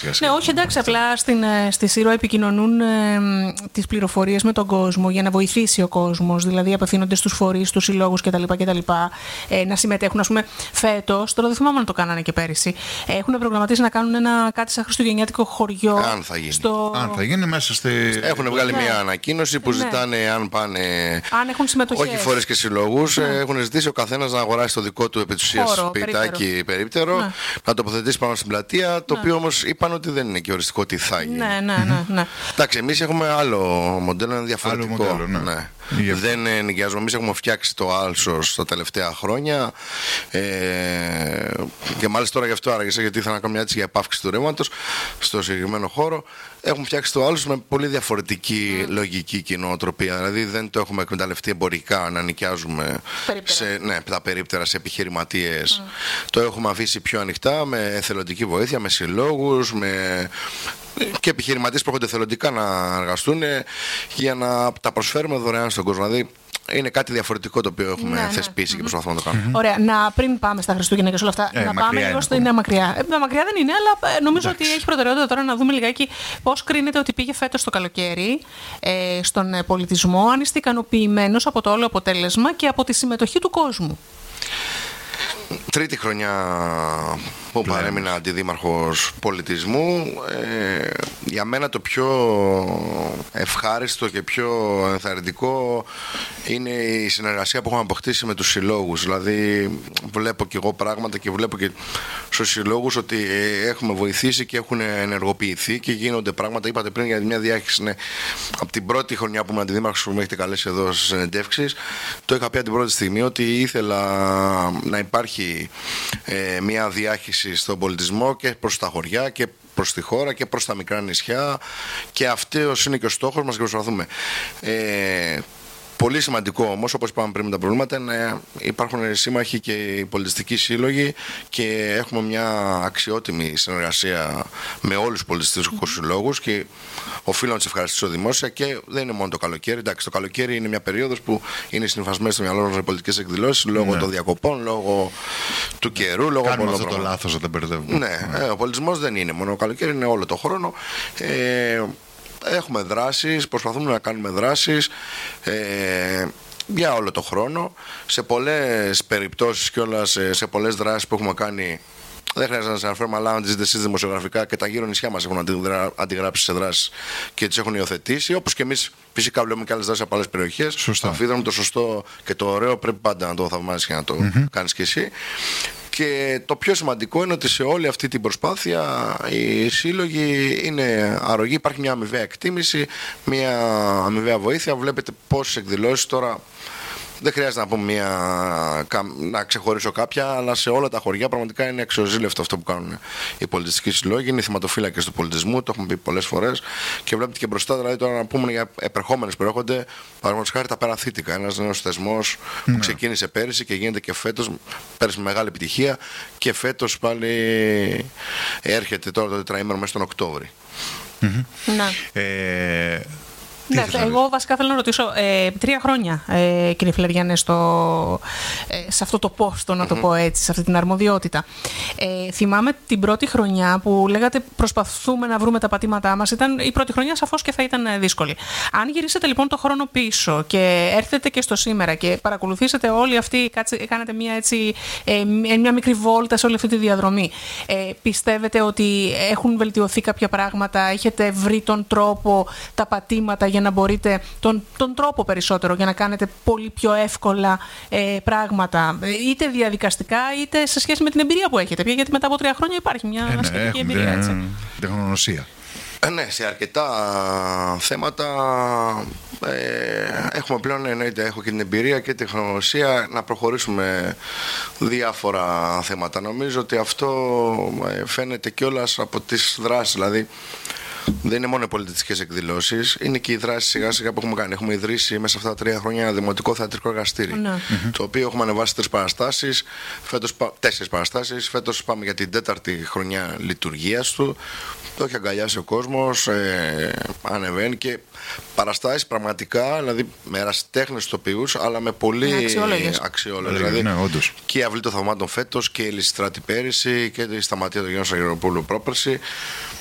Ναι, όχι, εντάξει, απλά στη Σύρο επικοινωνούν τις πληροφορίες με τον κόσμο για να βοηθήσει ο κόσμος. Δηλαδή, απευθύνονται στους φορείς, στους συλλόγους κτλ. Να συμμετέχουν. Ας πούμε, φέτος, τώρα δεν θυμάμαι να το κάνανε και πέρυσι, έχουν προγραμματίσει να κάνουν κάτι σαν χριστουγεννιάτικο χωριό. Αν θα γίνει. Αν θα γίνει μέσα στη. Έχουν βγάλει μια ανακοίνωση που ζητάνε, αν πάνε. Αν έχουν συμμετοχές. Όχι φορείς και συλλόγους, έχουν ζητήσει ο καθένας να αγοράσει το δικό του επί της ουσίας σπιτάκι περίπτερο, να τοποθετήσει πάνω στην πλατεία. Το οποίο όμως είπαν ότι δεν είναι και οριστικό τι θα γίνει. Ναι. Εντάξει, εμείς έχουμε άλλο μοντέλο, είναι διαφορετικό. Άλλο μοντέλο, ναι. Δεν νοικιάζουμε. Εμείς έχουμε φτιάξει το άλσος τα τελευταία χρόνια και μάλιστα τώρα γι' αυτό άργησα, γιατί ήθελα να κάνω μια έτσι για επάυξη του ρεύματος στο συγκεκριμένο χώρο. Έχουμε φτιάξει το άλσος με πολύ διαφορετική λογική και νοοτροπία. Δηλαδή δεν το έχουμε εκμεταλλευτεί εμπορικά να νοικιάζουμε τα περίπτερα σε επιχειρηματίες. Το έχουμε αφήσει πιο ανοιχτά, με εθελοντική βοήθεια, με συλλόγους, και επιχειρηματίες που έρχονται θελοντικά να εργαστούν για να τα προσφέρουμε δωρεάν στον κόσμο. Δηλαδή είναι κάτι διαφορετικό το οποίο έχουμε θεσπίσει και προσπαθούμε να το κάνουμε. Ωραία. Πριν πάμε στα Χριστούγεννα και σε όλα αυτά, να πάμε λίγο στο. Είναι μακριά. Μακριά δεν είναι, αλλά νομίζω ότι έχει προτεραιότητα τώρα να δούμε λιγάκι πώς κρίνεται ότι πήγε φέτος το καλοκαίρι στον πολιτισμό, αν είστε ικανοποιημένος από το όλο αποτέλεσμα και από τη συμμετοχή του κόσμου. Τρίτη χρονιά που παρέμεινα αντιδήμαρχος πολιτισμού. Για μένα το πιο ευχάριστο και πιο ενθαρρυντικό είναι η συνεργασία που έχουμε αποκτήσει με τους συλλόγους. Δηλαδή βλέπω και εγώ πράγματα και βλέπω και στους συλλόγους ότι έχουμε βοηθήσει και έχουν ενεργοποιηθεί και γίνονται πράγματα. Είπατε πριν για μια διάχυση. Ναι. Από την πρώτη χρονιά που ήμουν αντιδήμαρχος, που με έχετε καλέσει εδώ στις συνεντεύξεις, το είχα πει από την πρώτη στιγμή ότι ήθελα να υπάρχει μια διάχυση στον πολιτισμό και προς τα χωριά και προς τη χώρα και προς τα μικρά νησιά, και αυτός είναι και ο στόχος μας και προσπαθούμε. Πολύ σημαντικό όμως, όπως είπαμε πριν με τα προβλήματα, να υπάρχουν σύμμαχοι και οι πολιτιστικοί σύλλογοι και έχουμε μια αξιότιμη συνεργασία με όλους τους πολιτιστικούς συλλόγους και οφείλω να τους ευχαριστήσω δημόσια. Και δεν είναι μόνο το καλοκαίρι. Εντάξει, το καλοκαίρι είναι μια περίοδος που είναι συνυφασμένες στο μυαλό μας με πολιτικές εκδηλώσεις λόγω των διακοπών, λόγω του καιρού, λόγω πολλών πράγματων. Κάνουμε αυτό το λάθος όταν μπερδεύουμε. Ναι, ο πολιτισμός δεν είναι μόνο ο καλοκαίρι, είναι όλο το χρόνο. Έχουμε δράσεις, προσπαθούμε να κάνουμε δράσεις για όλο το χρόνο. Σε πολλές περιπτώσεις και όλας, σε πολλές δράσεις που έχουμε κάνει, δεν χρειάζεται να σας αναφέρουμε, αλλά αν τις δείτε εσείς δημοσιογραφικά, και τα γύρω νησιά μας έχουν αντιγράψει σε δράσεις και τις έχουν υιοθετήσει. Όπως και εμείς φυσικά βλέπουμε και άλλες δράσεις από άλλες περιοχές. Το αμφίδρομο, το σωστό και το ωραίο πρέπει πάντα να το θαυμάσεις και να το κάνεις κι εσύ. Και το πιο σημαντικό είναι ότι σε όλη αυτή την προσπάθεια οι σύλλογοι είναι αρρωγοί. Υπάρχει μια αμοιβαία εκτίμηση, μια αμοιβαία βοήθεια. Βλέπετε πόσες εκδηλώσεις τώρα. Δεν χρειάζεται να πούμε να ξεχωρίσω κάποια, αλλά σε όλα τα χωριά πραγματικά είναι αξιοζήλευτο αυτό που κάνουν οι πολιτιστικοί συλλόγοι. Είναι θεματοφύλακες του πολιτισμού, το έχουμε πει πολλές φορές. Και βλέπετε και μπροστά, δηλαδή τώρα να πούμε για επερχόμενες που έρχονται, παραδείγματος χάρη τα Περαθήτικα. Ένας νέος θεσμός που ξεκίνησε πέρυσι και γίνεται και φέτος, πέρυσι με μεγάλη επιτυχία, και φέτος πάλι έρχεται τώρα το τετραήμερο μέσα τον Οκτώβρη. Ναι, εγώ βασικά θέλω να ρωτήσω 3 χρόνια, κύριε Φλεριανέ, σε αυτό το πόστο, να το πω έτσι, σε αυτή την αρμοδιότητα. Θυμάμαι την πρώτη χρονιά που λέγατε προσπαθούμε να βρούμε τα πατήματά μας. Η πρώτη χρονιά σαφώς και θα ήταν δύσκολη. Αν γυρίσετε λοιπόν το χρόνο πίσω και έρθετε και στο σήμερα και παρακολουθήσετε όλη αυτή, κάνετε μια μικρή βόλτα σε όλη αυτή τη διαδρομή, πιστεύετε ότι έχουν βελτιωθεί κάποια πράγματα, έχετε βρει τον τρόπο, τα πατήματα για να μπορείτε, τον τρόπο περισσότερο για να κάνετε πολύ πιο εύκολα πράγματα, είτε διαδικαστικά είτε σε σχέση με την εμπειρία που έχετε, γιατί μετά από 3 χρόνια υπάρχει μια σχετική εμπειρία, έτσι. Τεχνογνωσία. Ναι, σε αρκετά θέματα έχουμε πλέον, εννοείται, έχω και την εμπειρία και την τεχνογνωσία να προχωρήσουμε διάφορα θέματα. Νομίζω ότι αυτό φαίνεται κιόλας από τις δράσεις, δηλαδή δεν είναι μόνο οι πολιτιστικές εκδηλώσεις, είναι και οι δράσεις σιγά σιγά που έχουμε κάνει. Έχουμε ιδρύσει μέσα σε αυτά τα 3 χρόνια ένα δημοτικό θεατρικό εργαστήρι, το οποίο έχουμε ανεβάσει 4 παραστάσεις, 4 παραστάσεις. Φέτος πάμε για την 4η χρονιά λειτουργίας του. Το έχει αγκαλιάσει ο κόσμος, ανεβαίνει και παραστάσεις πραγματικά, δηλαδή με ερασιτέχνες ηθοποιούς, αλλά με πολύ αξιόλογες. Δηλαδή, και η Αυλή των Θαυμάτων φέτος και η Λυσιστράτη πέρυσι και η Σταματία του Γιώργου Αγγελοπούλου πρόπερση.